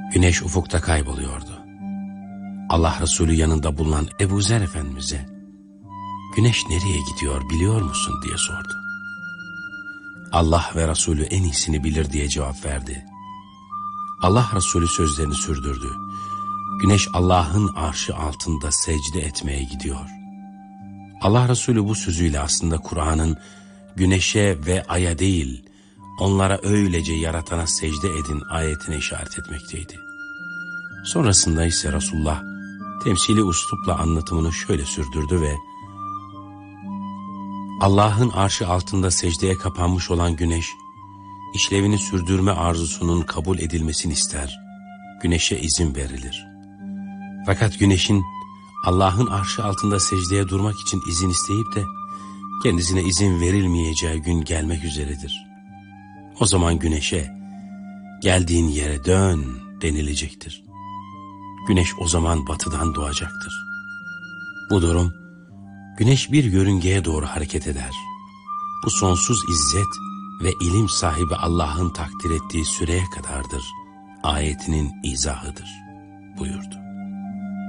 Güneş ufukta kayboluyordu. Allah Resulü yanında bulunan Ebu Zer Efendimiz'e "Güneş nereye gidiyor biliyor musun?" diye sordu. Allah ve Resulü en iyisini bilir diye cevap verdi. Allah Resulü sözlerini sürdürdü. Güneş Allah'ın arşı altında secde etmeye gidiyor. Allah Resulü bu sözüyle aslında Kur'an'ın güneşe ve aya değil, onlara öylece yaratana secde edin ayetine işaret etmekteydi. Sonrasında ise Resulullah temsili üslupla anlatımını şöyle sürdürdü ve Allah'ın arşı altında secdeye kapanmış olan güneş, işlevini sürdürme arzusunun kabul edilmesini ister. Güneşe izin verilir. Fakat güneşin Allah'ın arşı altında secdeye durmak için izin isteyip de kendisine izin verilmeyeceği gün gelmek üzeredir. O zaman güneşe geldiğin yere dön denilecektir. Güneş o zaman batıdan doğacaktır. Bu durum güneş bir yörüngeye doğru hareket eder. Bu sonsuz izzet ve ilim sahibi Allah'ın takdir ettiği süreye kadardır. Ayetinin izahıdır buyurdu.